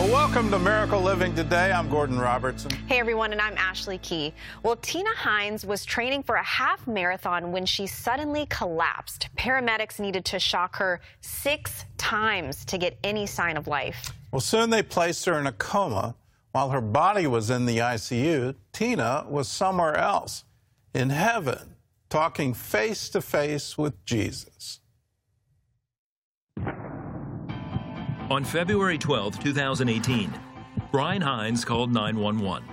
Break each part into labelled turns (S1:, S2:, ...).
S1: Well, welcome to Miracle Living Today. I'm Gordon Robertson.
S2: Hey, everyone, and I'm Ashley Key. Well, Tina Hines was training for a half marathon when she suddenly collapsed. Paramedics needed to shock her 6 times to get any sign of life.
S1: Well, soon they placed her in a coma. While her body was in the ICU, Tina was somewhere else, in heaven, talking face to face with Jesus.
S3: On February 12, 2018, Brian Hines called 911.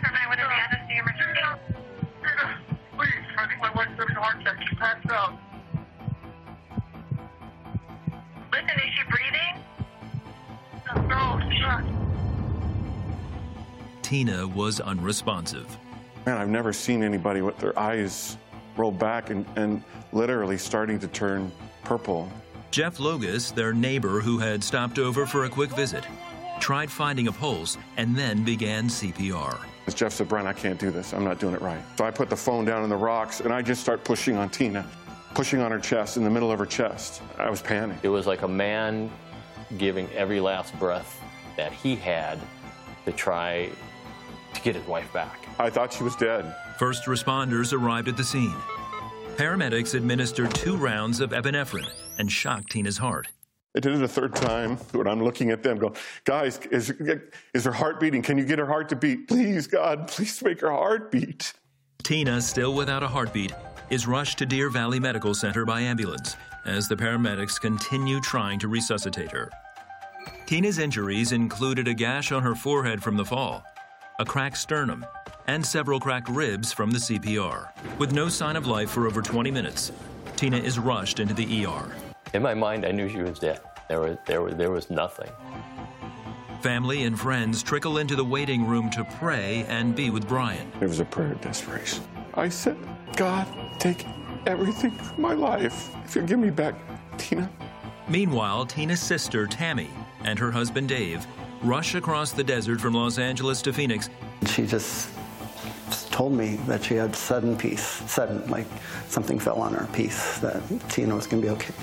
S4: Please, I think my wife's having a heart attack. She passed out. Listen, is she breathing? No, she's not.
S3: Tina was unresponsive.
S5: Man, I've never seen anybody with their eyes rolled back and literally starting to turn purple.
S3: Jeff Logus, their neighbor who had stopped over for a quick visit, tried finding a pulse and then began CPR.
S5: As Jeff said, Brian, I can't do this. I'm not doing it right. So I put the phone down in the rocks and I just start pushing on Tina, pushing on her chest, in the middle of her chest. I was panicked.
S6: It was like a man giving every last breath that he had to try to get his wife back.
S5: I thought she was dead.
S3: First responders arrived at the scene. Paramedics administered 2 rounds of epinephrine and shocked Tina's heart.
S5: I did it a 3rd time when I'm looking at them going, guys, is her heart beating? Can you get her heart to beat? Please, God, please make her heart beat.
S3: Tina, still without a heartbeat, is rushed to Deer Valley Medical Center by ambulance as the paramedics continue trying to resuscitate her. Tina's injuries included a gash on her forehead from the fall, a cracked sternum, and several cracked ribs from the CPR. With no sign of life for over 20 minutes, Tina is rushed into the ER.
S6: In my mind, I knew she was dead. There was nothing.
S3: Family and friends trickle into the waiting room to pray and be with Brian.
S5: It was a prayer of desperation. I said, God, take everything from my life. If you'll give me back Tina.
S3: Meanwhile, Tina's sister, Tammy, and her husband, Dave, rush across the desert from Los Angeles to Phoenix.
S7: She just told me that she had sudden peace, like something fell on her, peace, that Tina was going to be okay.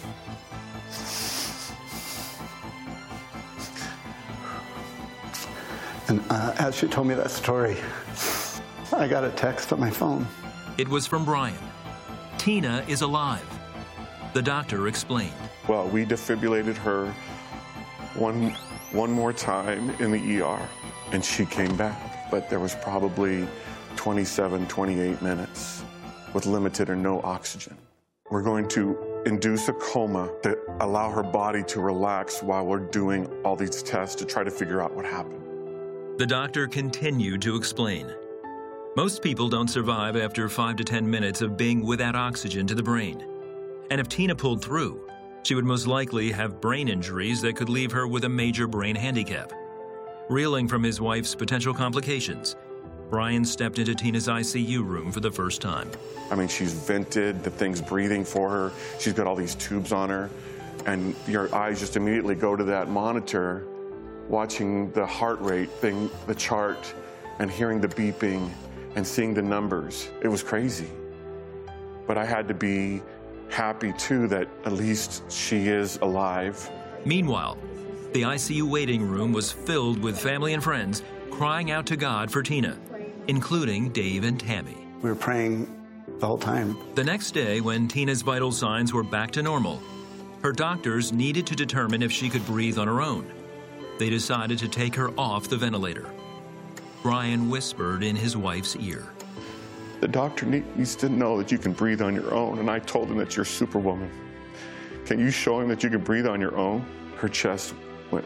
S7: And as she told me that story, I got a text on my phone.
S3: It was from Brian. Tina is alive. The doctor explained.
S5: Well, we defibrillated her one more time in the ER, and she came back. But there was probably 27, 28 minutes with limited or no oxygen. We're going to induce a coma to allow her body to relax while we're doing all these tests to try to figure out what happened.
S3: The doctor continued to explain. Most people don't survive after 5 to 10 minutes of being without oxygen to the brain. And if Tina pulled through, she would most likely have brain injuries that could leave her with a major brain handicap. Reeling from his wife's potential complications, Brian stepped into Tina's ICU room for the first time.
S5: I mean, she's vented, the thing's breathing for her, she's got all these tubes on her, and your eyes just immediately go to that monitor, watching the heart rate thing, the chart, and hearing the beeping and seeing the numbers. It was crazy. But I had to be happy, too, that at least she is alive.
S3: Meanwhile, the ICU waiting room was filled with family and friends crying out to God for Tina, including Dave and Tammy.
S7: We were praying the whole time.
S3: The next day, when Tina's vital signs were back to normal, her doctors needed to determine if she could breathe on her own. They decided to take her off the ventilator. Brian whispered in his wife's ear.
S5: The doctor needs to know that you can breathe on your own, and I told him that you're Superwoman. Can you show him that you can breathe on your own? Her chest went.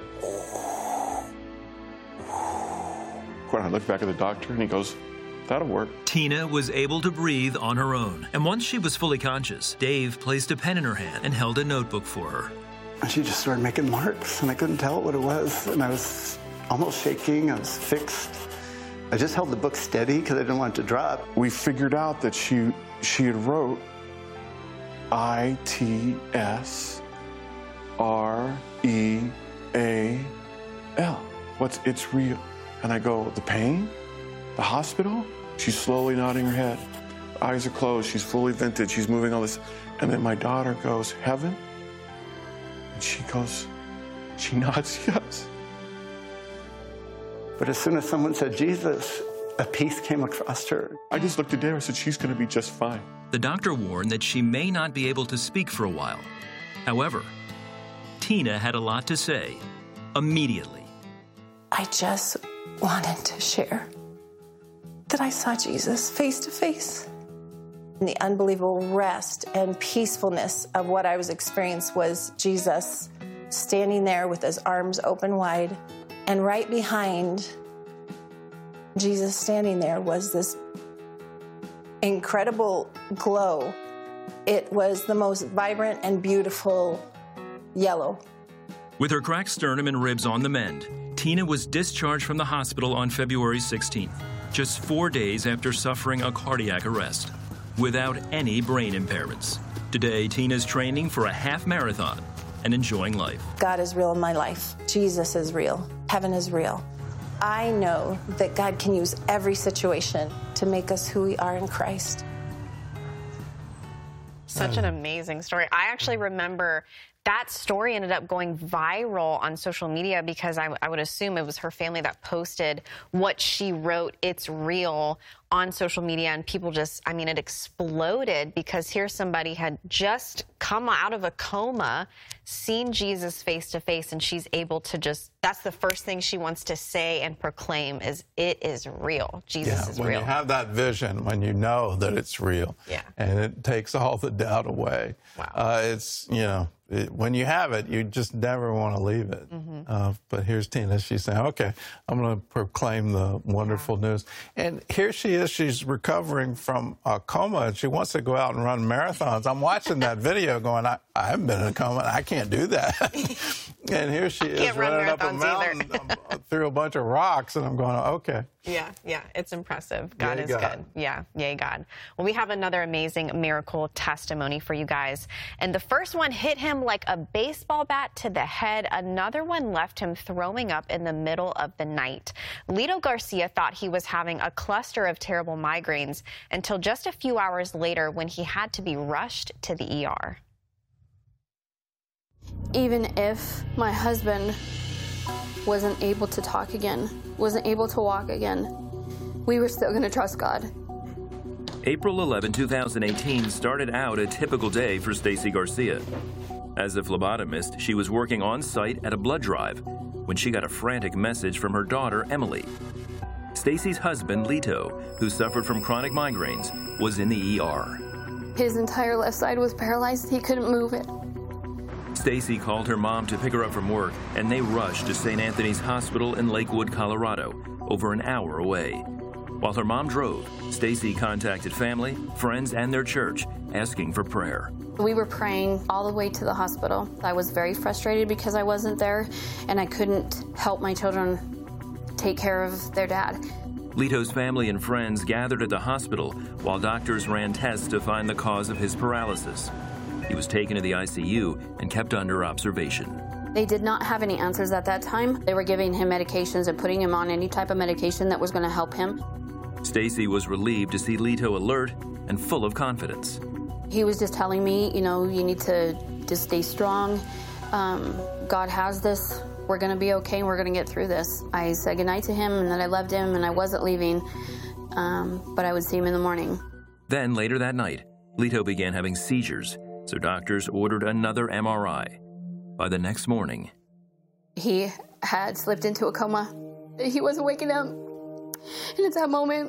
S5: When I looked back at the doctor, and he goes, that'll work.
S3: Tina was able to breathe on her own, and once she was fully conscious, Dave placed a pen in her hand and held a notebook for her.
S7: And she just started making marks, and I couldn't tell what it was, and I was almost shaking. I was fixed. I just held the book steady because I didn't want it to drop. We figured out that she had wrote ITSREAL. It's real. And I go, the pain? The hospital? She's slowly nodding her head. Eyes are closed. She's fully vented. She's moving all this. And then my daughter goes, heaven? And she goes, she nods yes.
S8: But as soon as someone said Jesus, a peace came across her.
S7: I just looked at Dara and said, she's going to be just fine.
S3: The doctor warned that she may not be able to speak for a while. However, Tina had a lot to say immediately.
S9: I just wanted to share that I saw Jesus face to face. And the unbelievable rest and peacefulness of what I was experiencing was Jesus standing there with his arms open wide. And right behind Jesus standing there was this incredible glow. It was the most vibrant and beautiful yellow.
S3: With her cracked sternum and ribs on the mend, Tina was discharged from the hospital on February 16th, just 4 days after suffering a cardiac arrest, without any brain impairments. Today, Tina's training for a half marathon and enjoying life.
S9: God is real in my life. Jesus is real. Heaven is real. I know that God can use every situation to make us who we are in Christ.
S2: Such an amazing story. I actually remember that story ended up going viral on social media because I would assume it was her family that posted what she wrote, "It's real," on social media, and people just, I mean, it exploded because here somebody had just come out of a coma, seen Jesus face to face, and she's able to just, that's the first thing she wants to say and proclaim is, it is real. Jesus is
S1: when
S2: real.
S1: you have that vision, when you know that it's real, and it takes all the doubt away.
S2: Wow.
S1: It's, you know, when you have it, you just never want to leave it. But here's Tina. She's saying, okay, I'm going to proclaim the wonderful news. And here she is. She's recovering from a coma, and she wants to go out and run marathons. I'm watching that video going, I haven't been in a coma. I can't do that. And here she is running up a mountain through a bunch of rocks, and I'm going, okay.
S2: Yeah, it's impressive. God is
S1: God.
S2: good. Yeah, yay, God. Well, we have another amazing miracle testimony for you guys. And the first one hit him like a baseball bat to the head. Another one left him throwing up in the middle of the night. Lito Garcia thought he was having a cluster of terrible migraines until just a few hours later when he had to be rushed to the ER.
S10: Even if my husband wasn't able to talk again, wasn't able to walk again, we were still going to trust God.
S3: April 11, 2018 started out a typical day for Stacy Garcia. As a phlebotomist, she was working on site at a blood drive when she got a frantic message from her daughter, Emily. Stacy's husband, Lito, who suffered from chronic migraines, was in the ER.
S10: His entire left side was paralyzed. He couldn't move it.
S3: Stacy called her mom to pick her up from work, and they rushed to St. Anthony's Hospital in Lakewood, Colorado, over an hour away. While her mom drove, Stacy contacted family, friends, and their church, asking for prayer.
S10: We were praying all the way to the hospital. I was very frustrated because I wasn't there, and I couldn't help my children take care of their dad.
S3: Lito's family and friends gathered at the hospital while doctors ran tests to find the cause of his paralysis. He was taken to the ICU and kept under observation.
S10: They did not have any answers at that time. They were giving him medications and putting him on any type of medication that was going to help him.
S3: Stacy was relieved to see Lito alert and full of confidence.
S10: He was just telling me, you know, you need to just stay strong. God has this. We're going to be okay and we're going to get through this. I said goodnight to him and that I loved him and I wasn't leaving, but I would see him in the morning.
S3: Then later that night, Lito began having seizures, so doctors ordered another MRI. By the next morning,
S10: he had slipped into a coma. He wasn't waking up. And at that moment,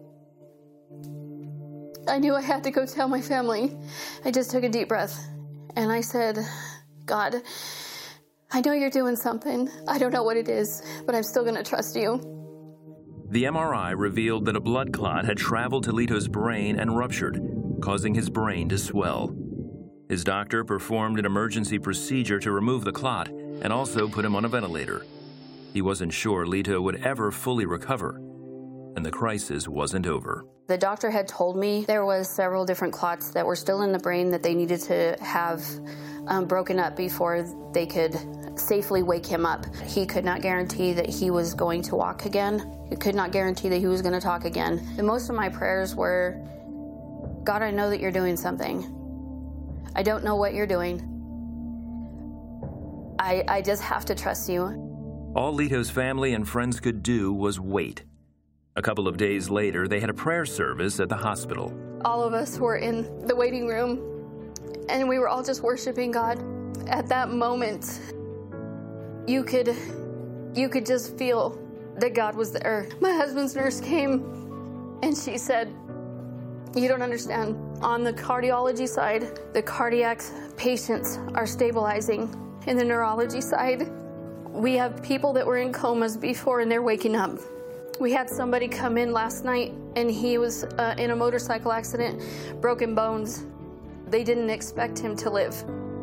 S10: I knew I had to go tell my family. I just took a deep breath and I said, God, I know you're doing something. I don't know what it is, but I'm still going to trust you.
S3: The MRI revealed that a blood clot had traveled to Lito's brain and ruptured, causing his brain to swell. His doctor performed an emergency procedure to remove the clot and also put him on a ventilator. He wasn't sure Lito would ever fully recover, and the crisis wasn't over.
S10: The doctor had told me there was several different clots that were still in the brain that they needed to have broken up before they could safely wake him up. He could not guarantee that he was going to walk again. He could not guarantee that he was going to talk again. And most of my prayers were, God, I know that you're doing something. I don't know what you're doing. I just have to trust you.
S3: All Lito's family and friends could do was wait. A couple of days later, they had a prayer service at the hospital.
S10: All of us were in the waiting room, and we were all just worshiping God. At that moment, you could just feel that God was there. My husband's nurse came, and she said, "You don't understand. On the cardiology side, the cardiac patients are stabilizing. In the neurology side, we have people that were in comas before, and they're waking up. We had somebody come in last night, and he was in a motorcycle accident, broken bones. They didn't expect him to live.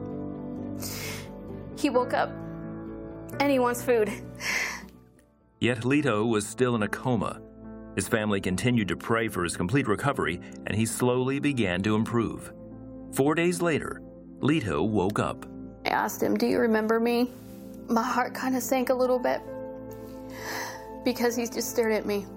S10: He woke up, and he wants food."
S3: Yet Lito was still in a coma. His family continued to pray for his complete recovery, and he slowly began to improve. 4 days later, Lito woke up.
S10: I asked him, "Do you remember me?" My heart kind of sank a little bit because he just stared at me.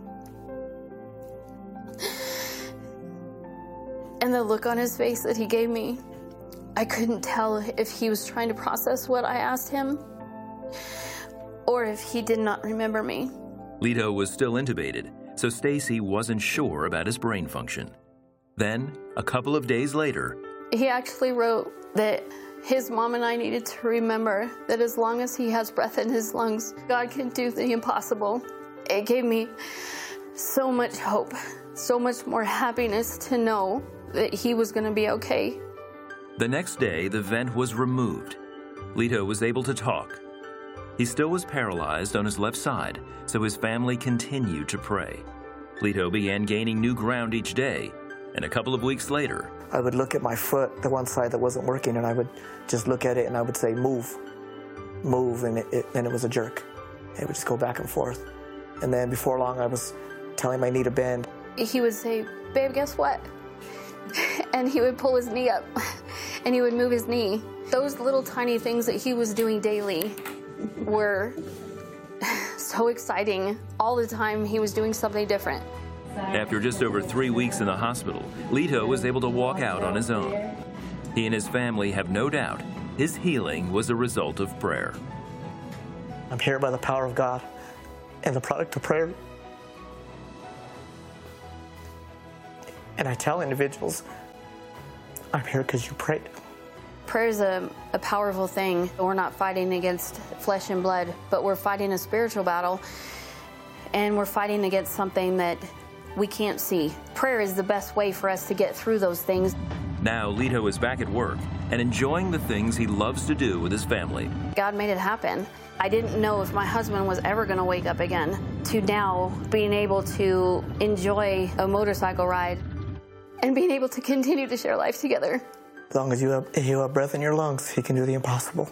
S10: And the look on his face that he gave me, I couldn't tell if he was trying to process what I asked him or if he did not remember me.
S3: Lito was still intubated, so Stacy wasn't sure about his brain function. Then, a couple of days later,
S10: he actually wrote that his mom and I needed to remember that as long as he has breath in his lungs, God can do the impossible. It gave me so much hope, so much more happiness to know that he was going to be okay.
S3: The next day, the vent was removed. Lito was able to talk. He still was paralyzed on his left side, so his family continued to pray. Lito began gaining new ground each day, and a couple of weeks later,
S11: I would look at my foot, the one side that wasn't working, and I would just look at it and I would say, "Move, move," and it was a jerk. It would just go back and forth. And then before long, I was telling my knee to bend.
S10: He would say, "Babe, guess what?" And he would pull his knee up, and he would move his knee. Those little tiny things that he was doing daily were so exciting. All the time, he was doing something different.
S3: After just over 3 weeks in the hospital, Lito was able to walk out on his own. He and his family have no doubt his healing was a result of prayer.
S11: I'm here by the power of God and the product of prayer. And I tell individuals, I'm here because you prayed.
S10: Prayer is a powerful thing. We're not fighting against flesh and blood, but we're fighting a spiritual battle, and we're fighting against something that we can't see. Prayer is the best way for us to get through those things.
S3: Now Lito is back at work and enjoying the things he loves to do with his family.
S10: God made it happen. I didn't know if my husband was ever going to wake up again, to now being able to enjoy a motorcycle ride and being able to continue to share life together.
S11: As long as you have breath in your lungs, He can do the impossible.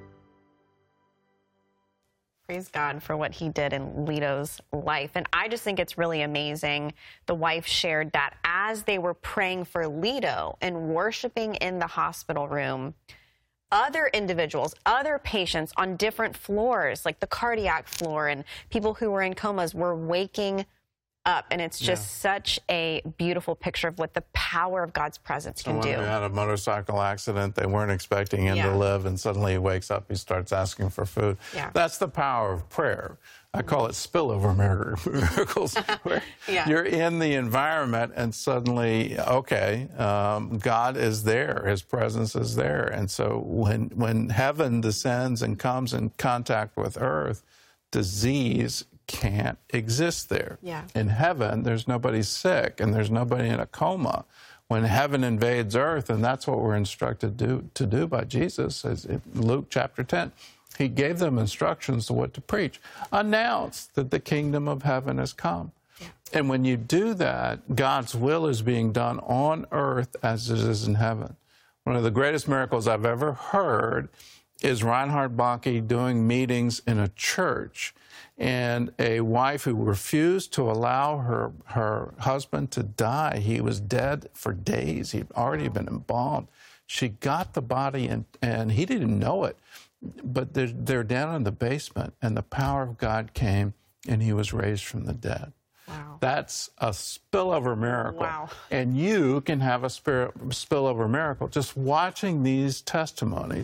S2: Praise God for what He did in Lito's life. And I just think it's really amazing. The wife shared that as they were praying for Lito and worshiping in the hospital room, other individuals, other patients on different floors, like the cardiac floor, and people who were in comas were waking up. And it's just such a beautiful picture of what the power of God's presence can do.
S1: Someone who had a motorcycle accident, they weren't expecting him to live, and suddenly he wakes up, he starts asking for food. That's the power of prayer. I call it spillover miracles, where you're in the environment and suddenly, God is there, His presence is there. And so when heaven descends and comes in contact with earth, disease can't exist there. In heaven, there's nobody sick and there's nobody in a coma. When heaven invades earth, and that's what we're instructed to do by Jesus, as in Luke chapter 10, He gave them instructions to what to preach. Announce that the kingdom of heaven has come. And when you do that, God's will is being done on earth as it is in heaven. One of the greatest miracles I've ever heard is Reinhard Bonnke doing meetings in a church, and a wife who refused to allow her husband to die. He was dead for days. He'd already been embalmed. She got the body, and he didn't know it, but they're down in the basement, and the power of God came, and he was raised from the dead. Wow. That's a spillover miracle. Wow. And you can have a spillover miracle. Just watching these testimonies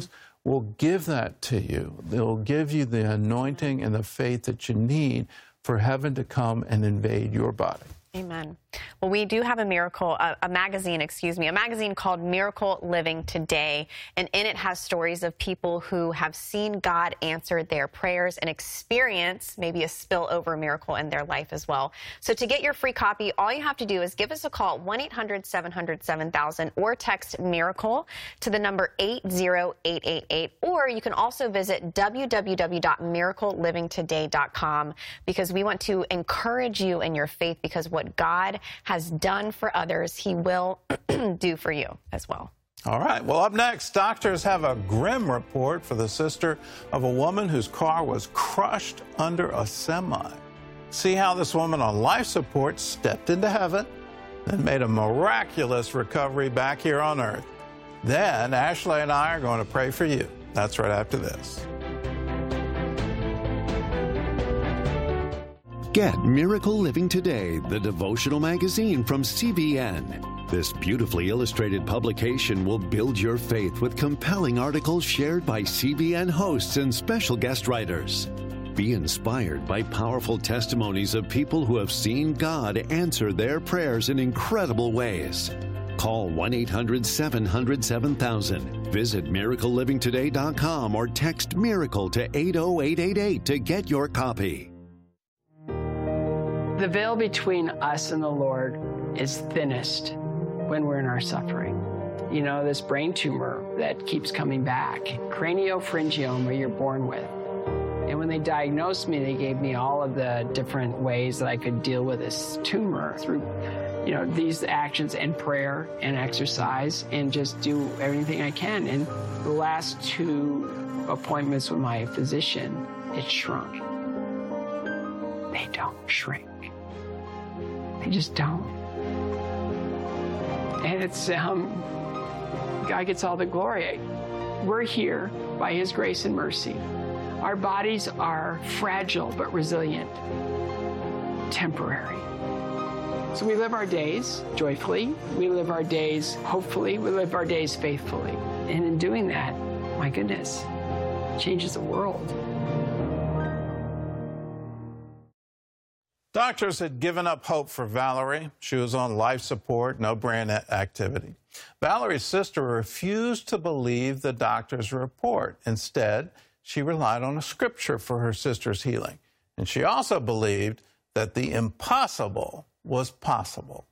S1: will give that to you. They'll give you the anointing and the faith that you need for heaven to come and invade your body.
S2: Amen. Well, we do have a magazine called Miracle Living Today, and in it has stories of people who have seen God answer their prayers and experience maybe a spillover miracle in their life as well. So to get your free copy, all you have to do is give us a call at 1-800-700-7000 or text MIRACLE to the number 80888, or you can also visit www.miraclelivingtoday.com, because we want to encourage you in your faith, because what God has done for others, He will do for you as well.
S1: All right. Well, up next, doctors have a grim report for the sister of a woman whose car was crushed under a semi. See how this woman on life support stepped into heaven and made a miraculous recovery back here on earth. Then Ashley and I are going to pray for you. That's right after this.
S12: Get Miracle Living Today, the devotional magazine from CBN. This beautifully illustrated publication will build your faith with compelling articles shared by CBN hosts and special guest writers. Be inspired by powerful testimonies of people who have seen God answer their prayers in incredible ways. Call 1-800-700-7000. Visit miraclelivingtoday.com or text MIRACLE to 80888 to get your copy.
S13: The veil between us and the Lord is thinnest when we're in our suffering. You know, this brain tumor that keeps coming back, craniopharyngioma you're born with. And when they diagnosed me, they gave me all of the different ways that I could deal with this tumor through, you know, these actions and prayer and exercise and just do everything I can. And the last 2 appointments with my physician, it shrunk. They don't shrink. They just don't. And it's, God gets all the glory. We're here by His grace and mercy. Our bodies are fragile but resilient, temporary. So we live our days joyfully. We live our days hopefully. We live our days faithfully. And in doing that, my goodness, it changes the world.
S1: Doctors had given up hope for Valerie. She was on life support, no brain activity. Valerie's sister refused to believe the doctor's report. Instead, she relied on a scripture for her sister's healing. And she also believed that the impossible was possible.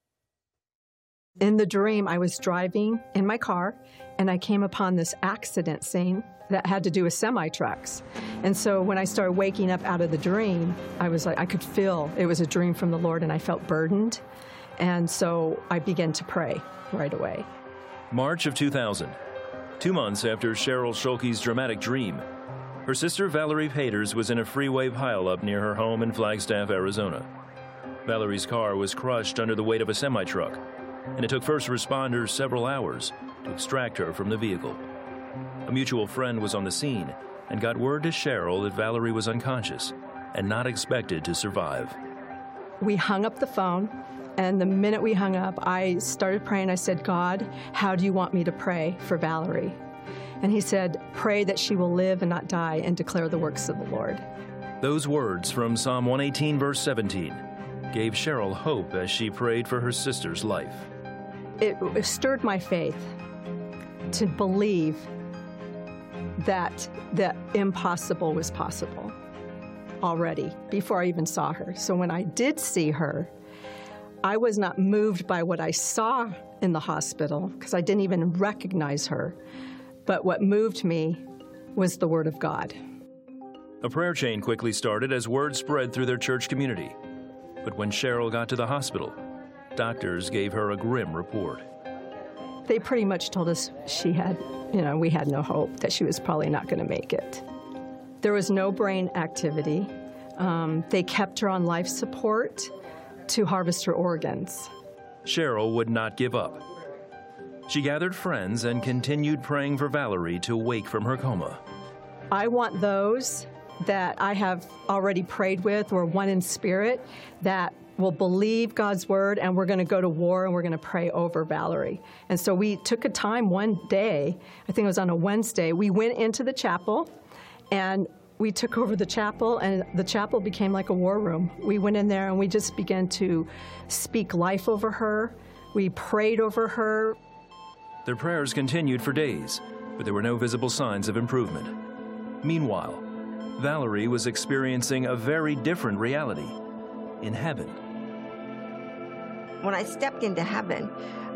S14: In the dream, I was driving in my car, and I came upon this accident scene that had to do with semi-trucks. And so when I started waking up out of the dream, I was like, I could feel it was a dream from the Lord, and I felt burdened. And so I began to pray right away.
S3: March of 2000, 2 months after Cheryl Schulke's dramatic dream, her sister Valerie Paters was in a freeway pileup near her home in Flagstaff, Arizona. Valerie's car was crushed under the weight of a semi-truck, and it took first responders several hours to extract her from the vehicle. A mutual friend was on the scene and got word to Cheryl that Valerie was unconscious and not expected to survive.
S14: We hung up the phone, and the minute we hung up, I started praying. I said, God, how do you want me to pray for Valerie? And He said, pray that she will live and not die and declare the works of the Lord.
S3: Those words from Psalm 118, verse 17, gave Cheryl hope as she prayed for her sister's life.
S14: It stirred my faith to believe that the impossible was possible already before I even saw her. So when I did see her, I was not moved by what I saw in the hospital because I didn't even recognize her. But what moved me was the Word of God.
S3: A prayer chain quickly started as word spread through their church community. But when Cheryl got to the hospital, doctors gave her a grim report.
S14: They pretty much told us we had no hope, that she was probably not going to make it. There was no brain activity. They kept her on life support to harvest her organs.
S3: Cheryl would not give up. She gathered friends and continued praying for Valerie to wake from her coma.
S14: I want those that I have already prayed with or one in spirit that will believe God's word, and we're going to go to war, and we're going to pray over Valerie. And so we took a time one day, I think it was on a Wednesday, we went into the chapel, and we took over the chapel, and the chapel became like a war room. We went in there, and we just began to speak life over her. We prayed over her.
S3: Their prayers continued for days, but there were no visible signs of improvement. Meanwhile, Valerie was experiencing a very different reality in heaven.
S15: When I stepped into heaven,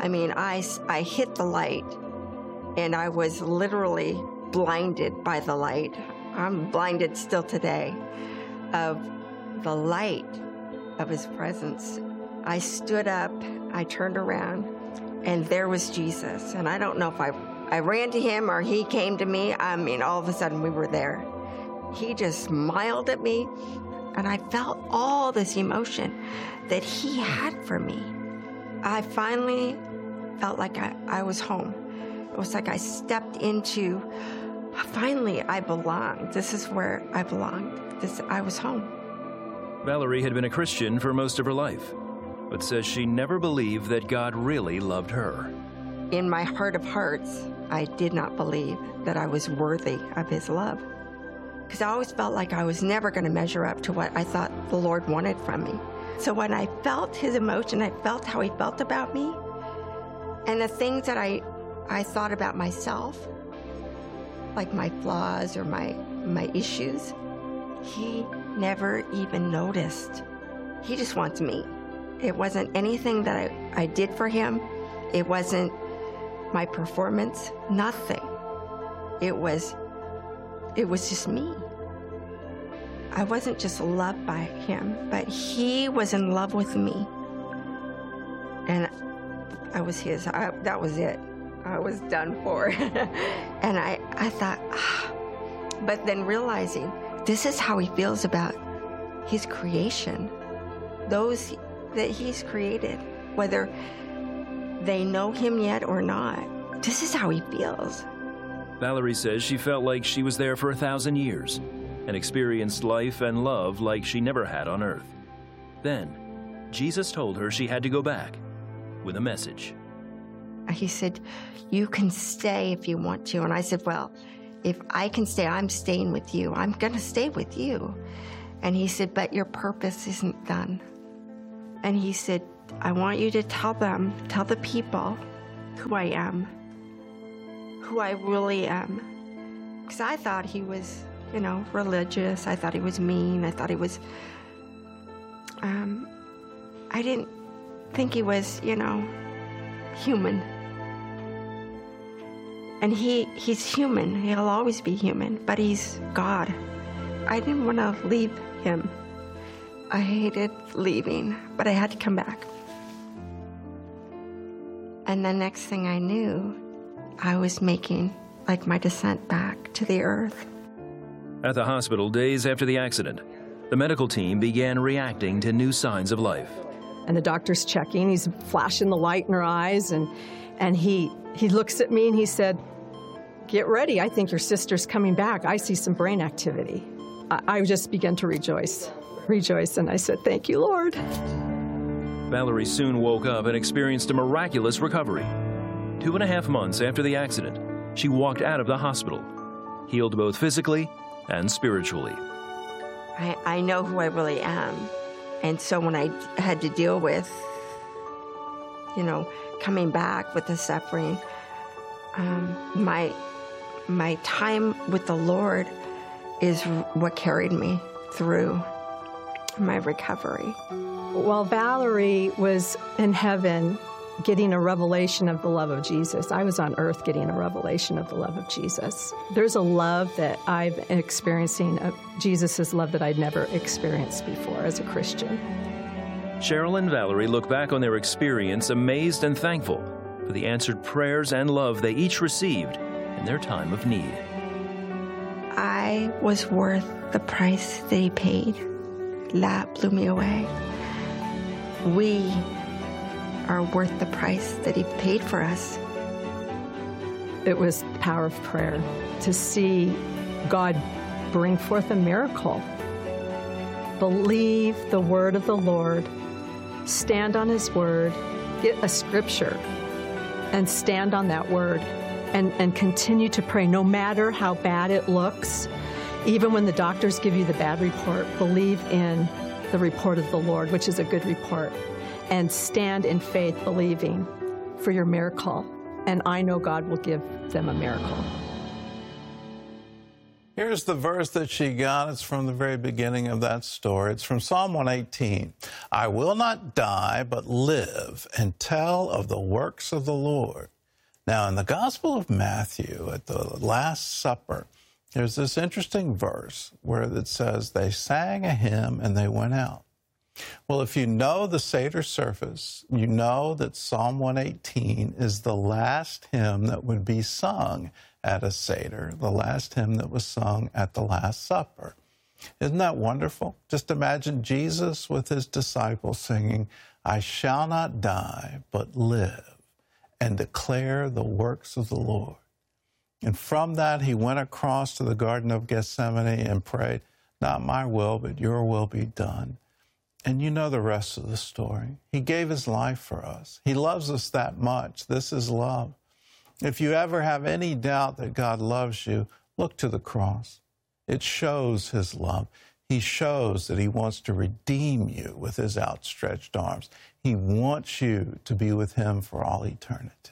S15: I hit the light, and I was literally blinded by the light. I'm blinded still today of the light of his presence. I stood up, I turned around, and there was Jesus. And I don't know if I ran to him or he came to me. All of a sudden we were there. He just smiled at me, and I felt all this emotion that he had for me. I finally felt like I was home. It was like I stepped into, finally I belonged. This is where I belonged. I was home.
S3: Valerie had been a Christian for most of her life, but says she never believed that God really loved her.
S15: In my heart of hearts, I did not believe that I was worthy of his love, because I always felt like I was never going to measure up to what I thought the Lord wanted from me. So when I felt his emotion, I felt how he felt about me, and the things that I thought about myself, like my flaws or my issues, he never even noticed. He just wants me. It wasn't anything that I did for him. It wasn't my performance, nothing. It was just me. I wasn't just loved by him, but he was in love with me. And I was his. That was it. I was done for. And I thought, but then realizing this is how he feels about his creation, those that he's created, whether they know him yet or not. This is how he feels.
S3: Valerie says she felt like she was there for 1,000 years and experienced life and love like she never had on earth. Then, Jesus told her she had to go back with a message.
S15: He said, you can stay if you want to. And I said, well, if I can stay, I'm staying with you. I'm going to stay with you. And he said, but your purpose isn't done. And he said, I want you to tell the people who I am, who I really am. Because I thought he was, religious. I thought he was mean. I thought he was, I didn't think he was, human. And he's human. He'll always be human, but he's God. I didn't want to leave him. I hated leaving, but I had to come back. And the next thing I knew, I was making my descent back to the earth.
S3: At the hospital days after the accident, the medical team began reacting to new signs of life.
S14: And the doctor's checking. He's flashing the light in her eyes, and he looks at me and he said, get ready. I think your sister's coming back. I see some brain activity. I just began to rejoice, and I said, thank you, Lord.
S3: Valerie soon woke up and experienced a miraculous recovery. 2.5 months after the accident, she walked out of the hospital, healed both physically and spiritually.
S15: I know who I really am. And so when I had to deal with, coming back with the suffering, my time with the Lord is what carried me through my recovery.
S14: While Valerie was in heaven getting a revelation of the love of Jesus, I was on earth getting a revelation of the love of Jesus. There's a love that I'm experiencing, Jesus' love that I'd never experienced before as a Christian.
S3: Cheryl and Valerie look back on their experience amazed and thankful for the answered prayers and love they each received in their time of need.
S15: I was worth the price that he paid. That blew me away. We are worth the price that he paid for us.
S14: It was the power of prayer to see God bring forth a miracle. Believe the word of the Lord stand on his word, get a scripture, and stand on that word and continue to pray no matter how bad it looks. Even when the doctors give you the bad report, believe in the report of the Lord, which is a good report, and stand in faith believing for your miracle. And I know God will give them a miracle.
S1: Here's the verse that she got. It's from the very beginning of that story. It's from Psalm 118. I will not die, but live and tell of the works of the Lord. Now, in the Gospel of Matthew, at the Last Supper, there's this interesting verse where it says, they sang a hymn and they went out. Well, if you know the Seder service, you know that Psalm 118 is the last hymn that would be sung at a Seder, the last hymn that was sung at the Last Supper. Isn't that wonderful? Just imagine Jesus with his disciples singing, I shall not die, but live and declare the works of the Lord. And from that, he went across to the Garden of Gethsemane and prayed, not my will, but your will be done. And you know the rest of the story. He gave his life for us. He loves us that much. This is love. If you ever have any doubt that God loves you, look to the cross. It shows his love. He shows that he wants to redeem you with his outstretched arms. He wants you to be with him for all eternity.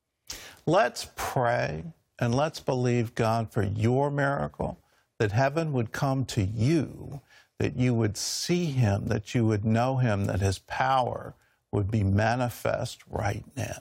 S1: Let's pray and let's believe God for your miracle, that heaven would come to you, that you would see him, that you would know him, that his power would be manifest right now.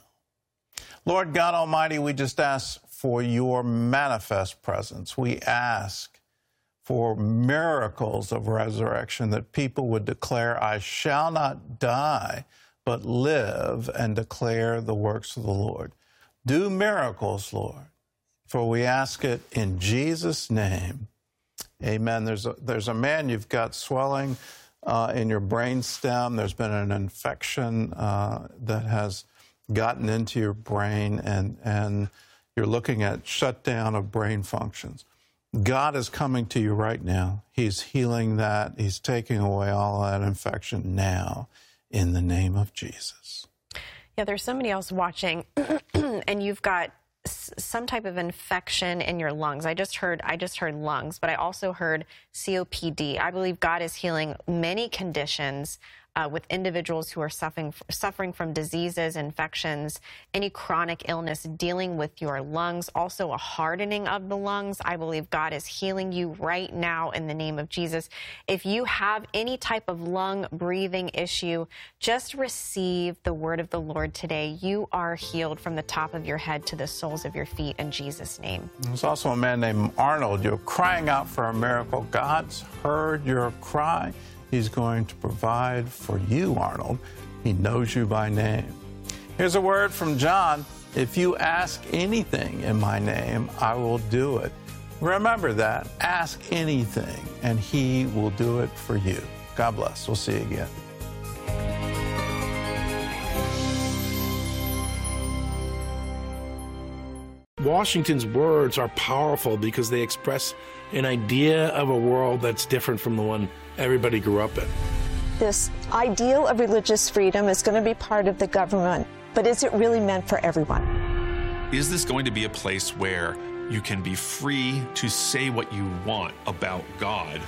S1: Lord God Almighty, we just ask for your manifest presence. We ask for miracles of resurrection, that people would declare, I shall not die, but live and declare the works of the Lord. Do miracles, Lord, for we ask it in Jesus' name. Amen. There's a man, you've got swelling in your brain stem. There's been an infection that has gotten into your brain, and you're looking at shutdown of brain functions. God is coming to you right now. He's healing that. He's taking away all that infection now in the name of Jesus.
S2: Yeah, there's somebody else watching, and you've got some type of infection in your lungs. I just heard lungs, but I also heard COPD. I believe God is healing many conditions with individuals who are suffering from diseases, infections, any chronic illness, dealing with your lungs, also a hardening of the lungs. I believe God is healing you right now in the name of Jesus. If you have any type of lung breathing issue, just receive the word of the Lord today. You are healed from the top of your head to the soles of your feet in Jesus' name.
S1: There's also a man named Arnold. You're crying out for a miracle. God's heard your cry. He's going to provide for you, Arnold. He knows you by name. Here's a word from John. If you ask anything in my name, I will do it. Remember that. Ask anything, and he will do it for you. God bless. We'll see you again.
S16: Washington's words are powerful because they express an idea of a world that's different from the one everybody grew up in.
S17: This ideal of religious freedom is going to be part of the government, but is it really meant for everyone?
S18: Is this going to be a place where you can be free to say what you want about God?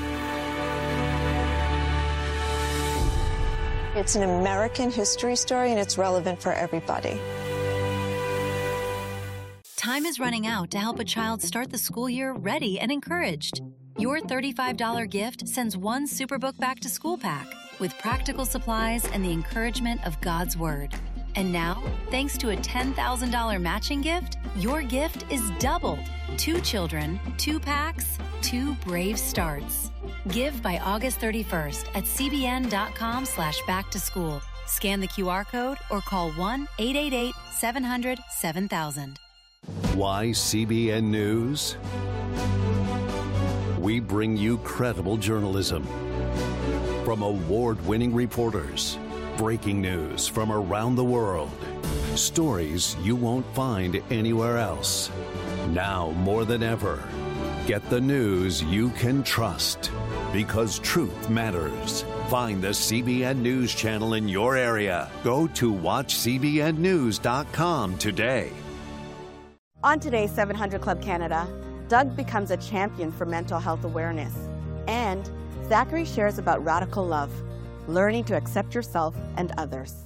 S17: It's an American history story, and it's relevant for everybody.
S19: Time is running out to help a child start the school year ready and encouraged. Your $35 gift sends one Superbook Back to School pack with practical supplies and the encouragement of God's Word. And now, thanks to a $10,000 matching gift, your gift is doubled. 2 children, 2 packs, 2 brave starts. Give by August 31st at cbn.com/backtoschool. Scan the QR code or call 1-888-700-7000.
S12: Why CBN News? We bring you credible journalism from award-winning reporters, breaking news from around the world, stories you won't find anywhere else. Now more than ever, get the news you can trust, because truth matters. Find the CBN News channel in your area. Go to watchcbnnews.com today.
S20: On today's 700 Club Canada, Doug becomes a champion for mental health awareness. And Zachary shares about radical love, learning to accept yourself and others.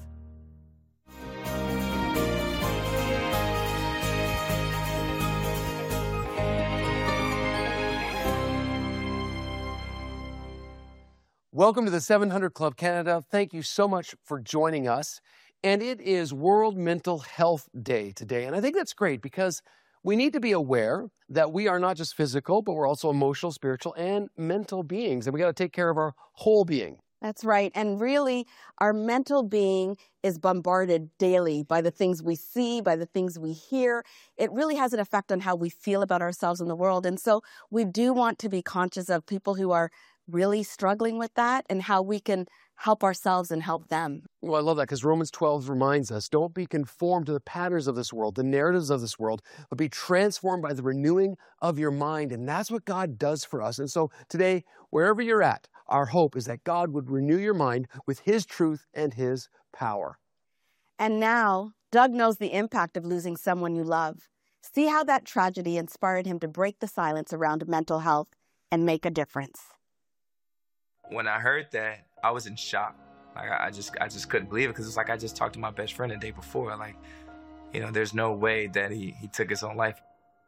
S21: Welcome to the 700 Club Canada. Thank you so much for joining us. And it is World Mental Health Day today. And I think that's great because we need to be aware that we are not just physical, but we're also emotional, spiritual, and mental beings. And we got to take care of our whole being.
S20: That's right. And really, our mental being is bombarded daily by the things we see, by the things we hear. It really has an effect on how we feel about ourselves in the world. And so we do want to be conscious of people who are really struggling with that and how we can help ourselves and help them.
S21: Well, I love that because Romans 12 reminds us, don't be conformed to the patterns of this world, the narratives of this world, but be transformed by the renewing of your mind. And that's what God does for us. And so today, wherever you're at, our hope is that God would renew your mind with His truth and His power.
S20: And now, Doug knows the impact of losing someone you love. See how that tragedy inspired him to break the silence around mental health and make a difference.
S22: When I heard that, I was in shock. Like I just couldn't believe it because it's like I just talked to my best friend the day before. Like, you know, there's no way that he took his own life.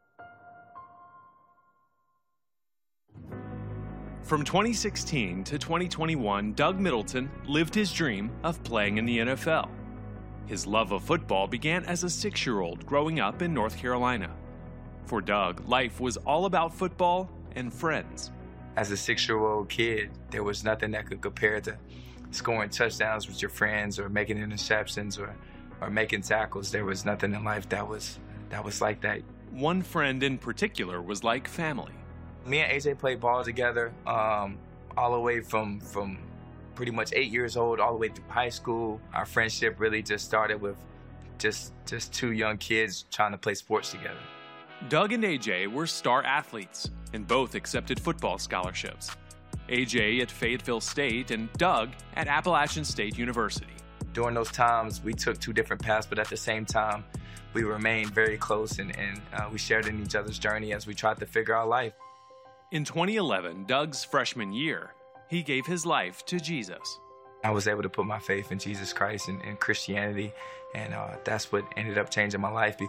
S18: From 2016 to 2021, Doug Middleton lived his dream of playing in the NFL. His love of football began as a 6-year-old growing up in North Carolina. For Doug, life was all about football and friends.
S22: As a 6-year-old kid, there was nothing that could compare to scoring touchdowns with your friends or making interceptions or making tackles. There was nothing in life that was like that.
S18: One friend in particular was like family.
S22: Me and AJ played ball together all the way from pretty much 8 years old all the way through high school. Our friendship really just started with just two young kids trying to play sports together.
S18: Doug and AJ were star athletes and both accepted football scholarships. AJ at Fayetteville State and Doug at Appalachian State University.
S22: During those times, we took two different paths, but at the same time, we remained very close and we shared in each other's journey as we tried to figure out life.
S18: In 2011, Doug's freshman year, he gave his life to Jesus.
S22: I was able to put my faith in Jesus Christ and Christianity, and that's what ended up changing my life